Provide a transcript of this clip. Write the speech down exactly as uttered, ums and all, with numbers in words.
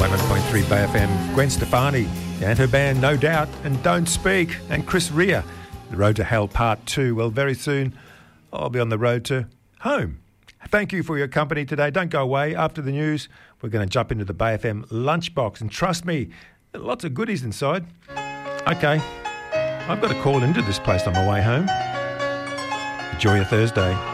one hundred point three Bay F M, Gwen Stefani and her band No Doubt and Don't Speak, and Chris Rea, The Road to Hell Part two. Well, very soon I'll be on the road to home. Thank you for your company today. Don't go away. After the news, we're going to jump into the Bay F M lunchbox, and trust me, lots of goodies inside. Okay, I've got a call into this place on my way home. Enjoy your Thursday.